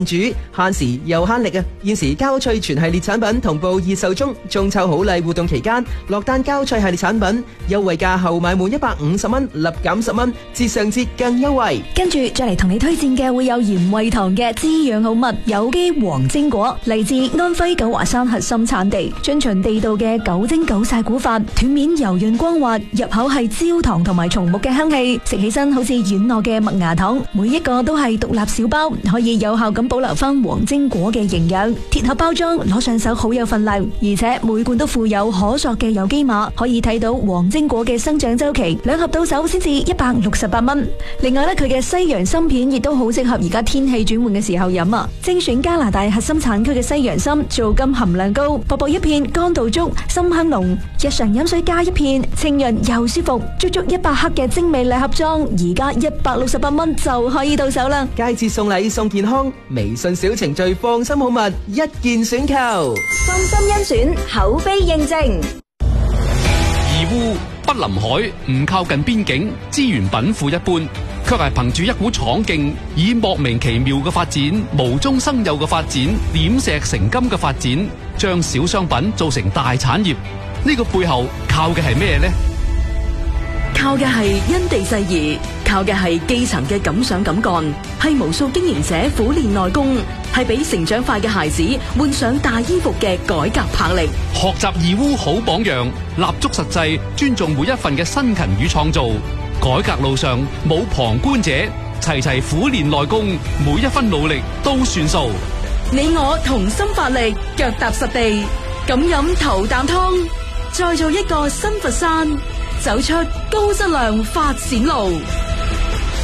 主限時又慳力啊！現時膠脆全系列產品同步熱售中，中秋好禮活動期間，落單膠脆系列產品優惠價後買滿150蚊，立減10蚊，節上節更優惠。 跟住再嚟同你推薦嘅會有鹽惠堂嘅滋養好物有機黃精果，嚟自安徽九華山核心產地，遵循地道嘅9蒸9曬古法，斷面柔潤光滑，入口係焦糖同埋松木嘅香氣，食起身好似軟糯嘅麥芽糖，每一個都係獨立小包，可以有效咁保留翻黃精果嘅營養。鐵盒包裝攞上手好有份量，而且每罐都附有可塑嘅有機碼，可以睇到黃精果嘅生長周期。2盒到手先至168蚊。另外咧，佢嘅西洋參片亦都好適合而家天氣轉換嘅時候飲啊！精選加拿大核心產區嘅西洋參，皂苷含量高，薄薄一片，乾度足，參香濃。日常飲水加一片，清潤又舒服。足足100克嘅精美禮盒裝，而家168蚊就可以到手啦！ 佳節送禮送健康，微信小程序放心好物，一鍵選購， 放心甄選，口碑認證。 義烏不臨海，唔靠近邊境，資源稟賦一般，卻係憑住一股闖勁，以莫名其妙嘅發展、無中生有嘅發展、點石成金嘅發展，將小商品做成大產業。呢個背後靠嘅係咩呢？ 靠嘅係因地制宜，靠嘅係基層嘅敢想敢幹，係無數經營者苦練內功，係俾成長快嘅孩子換上大衣服嘅改革魄力。 學習義烏好榜樣，立足實際，尊重每一份嘅辛勤與創造。改革路上冇旁觀者，齊齊苦練內功，每一分努力都算數。 你我同心發力，腳踏實地，敢飲頭啖湯，再做一個新佛山，走出高質量發展路。